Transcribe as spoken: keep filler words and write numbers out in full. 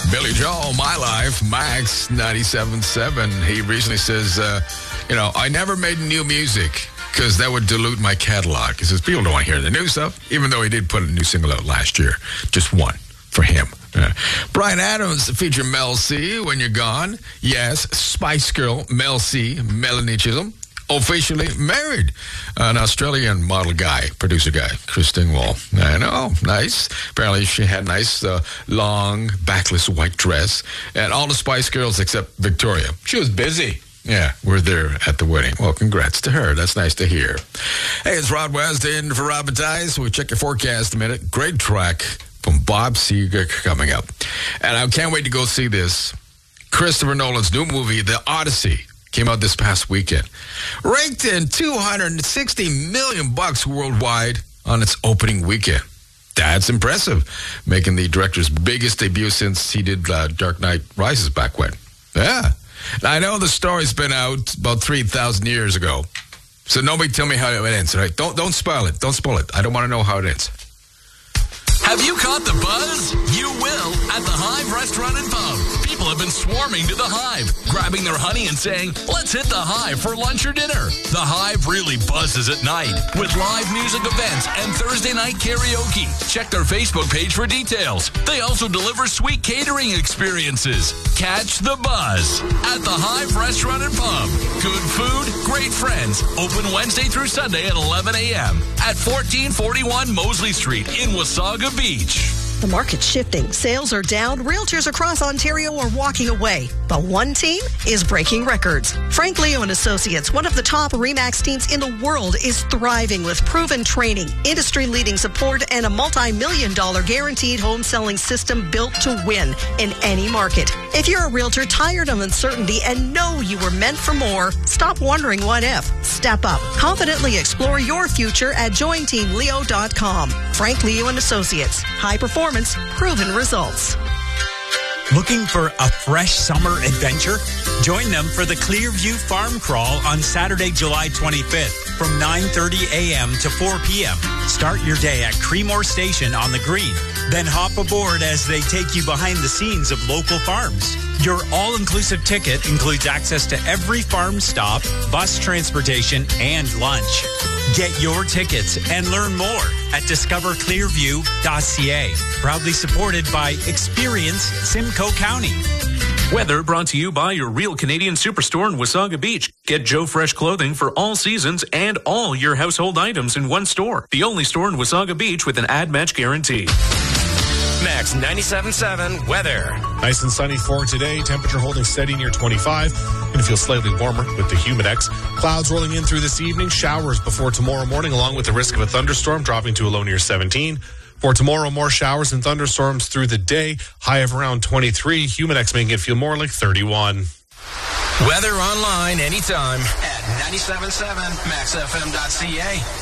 Billy Joel, My Life, Max ninety-seven point seven. He recently says, uh, you know, I never made new music because that would dilute my catalog. He says people don't want to hear the new stuff, even though he did put a new single out last year. Just one for him. Uh, Bryan Adams featured Mel C, When You're Gone. Yes, Spice Girl, Mel C, Melanie Chisholm, officially married. An Australian model guy, producer guy, Chris Dingwall. I know, nice. Apparently she had a nice, uh, long, backless white dress. And all the Spice Girls except Victoria. She was busy. Yeah, we're there at the wedding. Well, congrats to her. That's nice to hear. Hey, it's Rod West in for Robert Tice. We'll check your forecast in a minute. Great track from Bob Seger coming up. And I can't wait to go see this. Christopher Nolan's new movie, The Odyssey, came out this past weekend. Ranked in two hundred sixty million bucks worldwide on its opening weekend. That's impressive, making the director's biggest debut since he did uh, Dark Knight Rises back when. Yeah. Now, I know the story's been out about three thousand years ago, so nobody tell me how it ends, right? Don't, don't spoil it. Don't spoil it. I don't want to know how it ends. Have you caught the buzz? You will at the Hive Restaurant and Pub. People have been swarming to the Hive, grabbing their honey and saying, let's hit the Hive for lunch or dinner. The Hive really buzzes at night with live music events and Thursday night karaoke. Check their Facebook page for details. They also deliver sweet catering experiences. Catch the buzz at the Hive Restaurant and Pub. Good food, great friends. Open Wednesday through Sunday at eleven a.m. at fourteen forty-one Mosley Street in Wasaga Beach. The market's shifting. Sales are down. Realtors across Ontario are walking away. But one team is breaking records. Frank Leo and Associates, one of the top RE/MAX teams in the world, is thriving with proven training, industry-leading support, and a multi-million dollar guaranteed home selling system built to win in any market. If you're a realtor tired of uncertainty and know you were meant for more, stop wondering what if. Step up. Confidently explore your future at join team leo dot com. Frank Leo and Associates. High performance, proven results. Looking for a fresh summer adventure? Join them for the Clearview Farm Crawl on Saturday, July twenty-fifth from nine thirty a.m. to four p.m. Start your day at Creemore Station on the Green. Then hop aboard as they take you behind the scenes of local farms. Your all-inclusive ticket includes access to every farm stop, bus transportation, and lunch. Get your tickets and learn more at discover clearview dot c a. Proudly supported by Experience Simcoe County. Weather brought to you by your Real Canadian Superstore in Wasaga Beach. Get Joe Fresh clothing for all seasons and all your household items in one store. The only store in Wasaga Beach with an ad match guarantee. Max ninety-seven point seven weather. Nice and sunny for today. Temperature holding steady near twenty-five. Going to feel slightly warmer with the Humidex. Clouds rolling in through this evening. Showers before tomorrow morning, along with the risk of a thunderstorm, dropping to a low near seventeen. For tomorrow, more showers and thunderstorms through the day. High of around twenty-three. Humidex making it feel more like thirty-one. Weather online anytime at ninety-seven point seven max f m dot c a.